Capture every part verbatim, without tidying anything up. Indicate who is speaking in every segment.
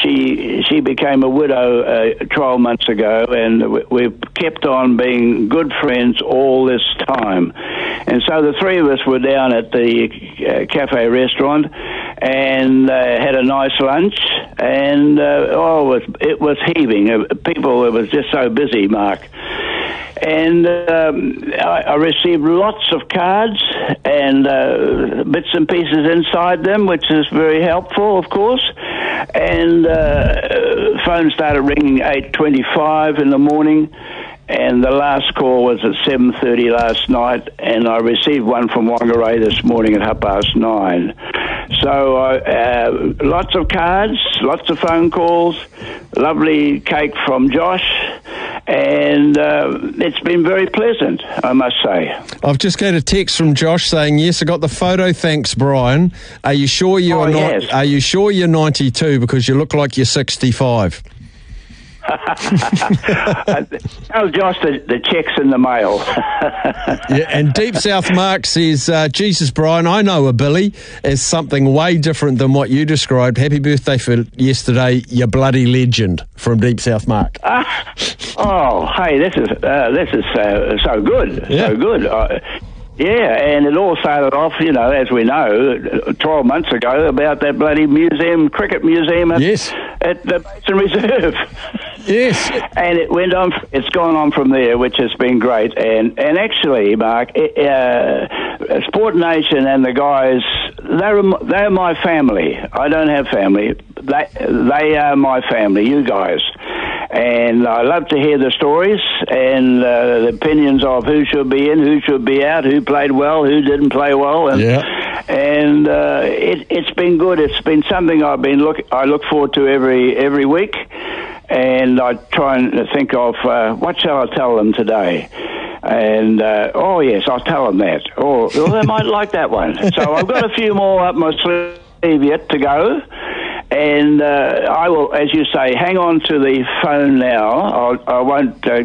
Speaker 1: she she became a widow uh, twelve months ago, and we, we've kept on being good friends all this time. And so the three of us were down at the uh, cafe restaurant and uh, had a nice lunch, and uh, oh, it was, it was heaving. Uh, people, it was just so busy, Mark. And um, I, I received lots of cards and uh, bits and pieces inside them, which is very helpful, of course. And uh, phone started ringing eight twenty-five in the morning, and the last call was at seven thirty last night, and I received one from Whangarei this morning at half past nine. So uh, lots of cards, lots of phone calls, lovely cake from Josh, and uh, it's been very pleasant, I must say.
Speaker 2: I've just got a text from Josh saying, yes, I got the photo, thanks, Brian. Are you sure you're
Speaker 1: oh,
Speaker 2: not?
Speaker 1: Yes.
Speaker 2: Are you sure you're ninety-two, because you look like you're sixty-five?
Speaker 1: Tell Josh the, the check's in the mail.
Speaker 2: Yeah, and Deep South Mark says, uh, Jesus, Brian, I know a Billy is something way different than what you described. Happy birthday for yesterday, you bloody legend, from Deep South Mark.
Speaker 1: Uh, oh, hey, this is uh, this is uh, so good,
Speaker 2: Yeah.
Speaker 1: so good. Uh, Yeah, and it all started off, you know, as we know, twelve months ago, about that bloody museum, cricket museum at,
Speaker 2: Yes.
Speaker 1: at the Basin Reserve.
Speaker 2: Yes.
Speaker 1: And it went on, it's gone on from there, which has been great. And, and actually, Mark, it, uh, Sport Nation and the guys, they're, they're my family. I don't have family. They, they are my family, you guys. And I love to hear the stories and uh, the opinions of who should be in, who should be out, who played well, who didn't play well. And,
Speaker 2: Yeah.
Speaker 1: and uh, it, it's been good. It's been something I've been look I look forward to every every week. And I try and think of uh, what shall I tell them today. And, uh, oh, yes, I'll tell them that. Or oh, they might like that one. So I've got a few more up my sleeve yet to go. And uh, I will, as you say, hang on to the phone now. I'll, I won't uh,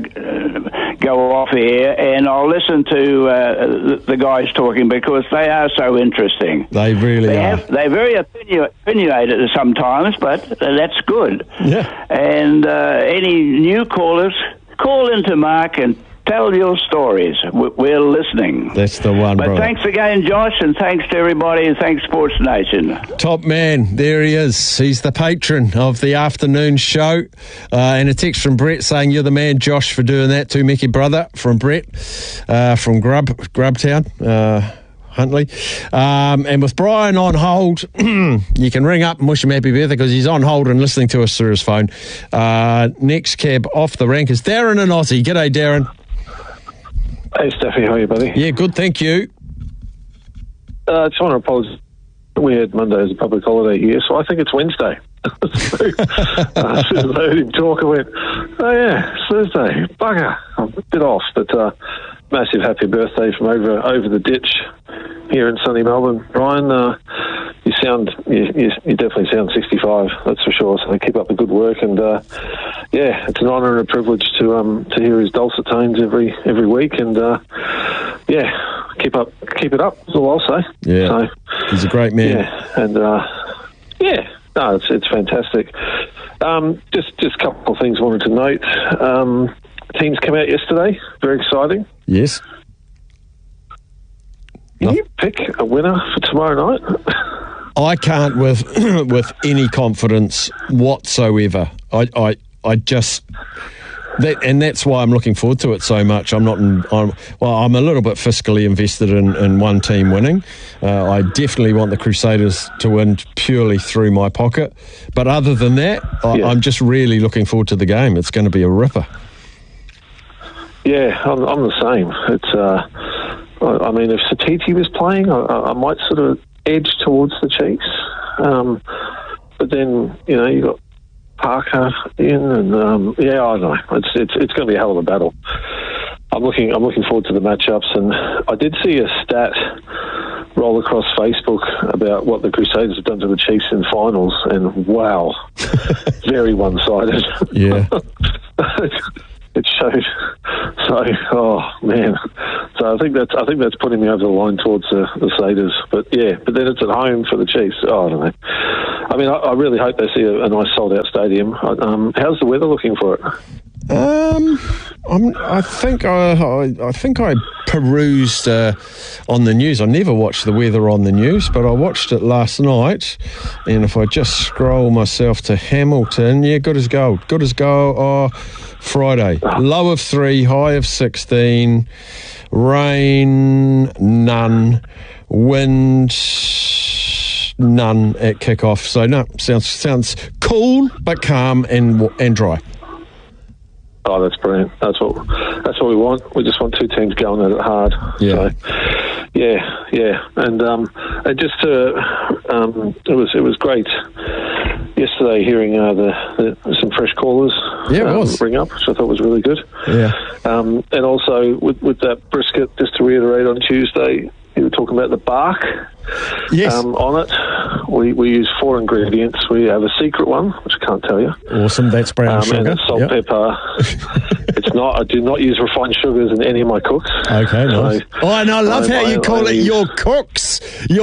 Speaker 1: go off here, and I'll listen to uh, the, the guys talking, because they are so interesting.
Speaker 2: They really
Speaker 1: they
Speaker 2: are.
Speaker 1: Have, they're very opinu- opinionated sometimes, but uh, that's good.
Speaker 2: Yeah.
Speaker 1: And uh, any new callers, call into Mark and tell your stories. We're listening.
Speaker 2: That's the one,
Speaker 1: But
Speaker 2: brother.
Speaker 1: thanks again, Josh, and thanks to everybody, and thanks, Sports Nation.
Speaker 2: Top man, there he is. He's the patron of the afternoon show. Uh, and a text from Brett saying, you're the man, Josh, for doing that too, Mickey, brother, from Brett, uh, from Grub, Grubtown. Uh, Huntley. Um, and with Brian on hold, you can ring up and wish him happy birthday, because he's on hold and listening to us through his phone. Uh, next cab off the rank is Darren and Aussie. G'day, Darren.
Speaker 3: Hey, Staffy, how are you, buddy?
Speaker 2: Yeah, good, thank you.
Speaker 3: Uh, I just want to apologise. We had Monday as a public holiday here, so I think it's Wednesday. so, uh, as soon as I heard him talk, I went, oh yeah, it's Thursday. Bugger. I'm a bit off, but uh, massive happy birthday from over over the ditch here in sunny Melbourne. Brian, uh, you sound, you, you, you definitely sound sixty-five, that's for sure, so keep up the good work. And uh, yeah, it's an honour and a privilege to um to hear his dulcet tones every every week. And uh, yeah, keep up, keep it up, is all I'll say.
Speaker 2: Yeah,
Speaker 3: so,
Speaker 2: he's a great man.
Speaker 3: Yeah, and uh, yeah, no, it's it's fantastic. Um, just just a couple of things I wanted to note. Um, teams came out yesterday, very exciting.
Speaker 2: Yes.
Speaker 3: Can no. you pick a winner for tomorrow night?
Speaker 2: I can't with with any confidence whatsoever. I I, I just that, and that's why I'm looking forward to it so much. I'm not. In, I'm well. I'm a little bit fiscally invested in, in one team winning. Uh, I definitely want the Crusaders to win purely through my pocket. But other than that, I,
Speaker 3: yeah.
Speaker 2: I'm just really looking forward to the game. It's going to be a ripper.
Speaker 3: Yeah, I'm, I'm the same. It's. Uh, I, I mean, if Satiti was playing, I, I might sort of edge towards the Chiefs. Um, but then, you know, you got Parker in, and um, yeah, I don't know. It's it's it's going to be a hell of a battle. I'm looking I'm looking forward to the matchups, and I did see a stat roll across Facebook about what the Crusaders have done to the Chiefs in finals, and wow, very one-sided.
Speaker 2: Yeah.
Speaker 3: it showed. So, oh man. So I think that's I think that's putting me over the line towards the, the Satyrs. But yeah, but then it's at home for the Chiefs. Oh, I don't know. I mean, I, I really hope they see a, a nice sold-out stadium. Um, how's the weather looking for it?
Speaker 2: Um, I'm, I think I, I, I think I perused uh, on the news. I never watch the weather on the news, but I watched it last night. And if I just scroll myself to Hamilton, yeah, good as gold. Good as gold. Oh, Friday, low of three, high of sixteen. Rain, none. Wind, none at kickoff. So no, sounds sounds cool but calm and and dry.
Speaker 3: Oh, that's brilliant. That's what that's what we want. We just want two teams going at it hard.
Speaker 2: Yeah,
Speaker 3: so, yeah, yeah. And um, and just to, um, it was it was great yesterday hearing uh, the, the some fresh callers.
Speaker 2: Yeah, it
Speaker 3: um,
Speaker 2: was.
Speaker 3: Bring up, which I thought was really good.
Speaker 2: Yeah.
Speaker 3: Um, and also with with that brisket, just to reiterate, on Tuesday, you were talking about the bark.
Speaker 2: Yes.
Speaker 3: Um, on it, we, we use four ingredients. We have a secret one, which I can't tell you.
Speaker 2: Awesome, that's brown
Speaker 3: um,
Speaker 2: sugar.
Speaker 3: And it's salt,
Speaker 2: yep.
Speaker 3: pepper. It's not. I do not use refined sugars in any of my cooks.
Speaker 2: Okay, nice.
Speaker 3: So,
Speaker 2: oh, and I love
Speaker 3: I,
Speaker 2: how you
Speaker 3: I,
Speaker 2: call
Speaker 3: I
Speaker 2: it
Speaker 3: use,
Speaker 2: your cooks. Your